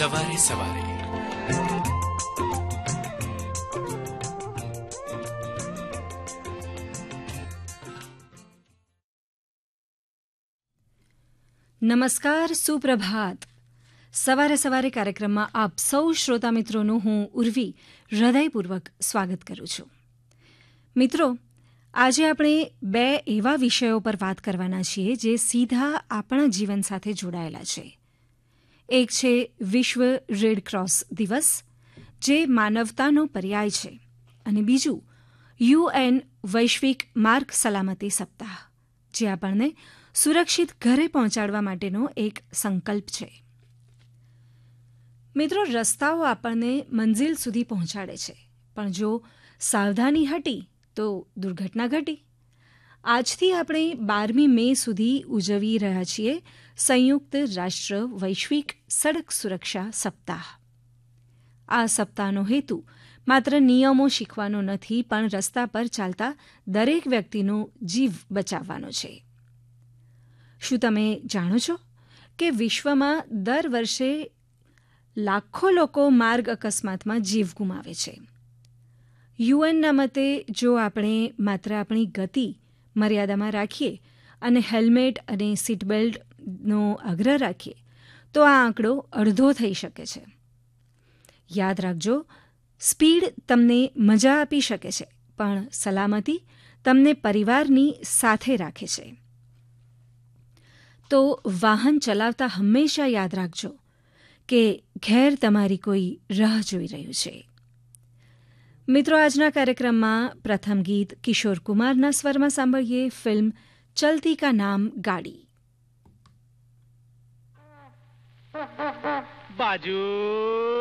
સવારે સવારે નમસ્કાર, સુપ્રભાત. સવારે સવારે કાર્યક્રમમાં આપ સૌ શ્રોતા મિત્રોનું હું ઉર્વી હૃદયપૂર્વક સ્વાગત કરું છું. મિત્રો, આજે આપણે બે એવા વિષયો પર વાત કરવાના છીએ જે સીધા આપણા જીવન સાથે જોડાયેલા છે. એક છે વિશ્વ રેડ ક્રોસ દિવસ, જે માનવતાનો પર્યાય છે, અને બીજું UN વૈશ્વિક માર્ગ સલામતી સપ્તાહ, જે આપણને સુરક્ષિત ઘરે પહોંચાડવા માટેનો એક સંકલ્પ છે. મિત્રો, રસ્તાઓ આપણને મંઝિલ સુધી પહોંચાડે છે, પણ જો સાવધાની હટી તો દુર્ઘટના ઘટી. આજથી આપણે 12મી મે સુધી ઉજવી રહ્યા છીએ સંયુક્ત રાષ્ટ્ર વૈશ્વિક સડક સુરક્ષા સપ્તાહ. આ સપ્તાહનો હેતુ માત્ર નિયમો શીખવાનો નથી, પણ રસ્તા પર ચાલતા દરેક વ્યક્તિનો જીવ બચાવવાનો છે. શું તમે જાણો છો કે વિશ્વમાં દર વર્ષે લાખો લોકો માર્ગ અકસ્માતમાં જીવ ગુમાવે છે? યુએનના મતે જો આપણે માત્ર આપણી ગતિ મર્યાદામાં રાખીએ અને હેલ્મેટ અને સીટ બેલ્ટનો આગ્રહ રાખીએ તો આ આંકડો અડધો થઈ શકે છે. યાદ રાખજો, સ્પીડ તમને મજા આપી શકે છે, પણ સલામતી તમને પરિવારની સાથે રાખે છે. તો વાહન ચલાવતા હંમેશા યાદ રાખજો કે ઘેર તમારી કોઈ રાહ જોઈ રહ્યું છે. મિત્રો, આજના કાર્યક્રમમાં પ્રથમ ગીત કિશોર કુમારના સ્વરમાં સાંભળીએ ફિલ્મ ચલતી કા નામ ગાડી. બાજુ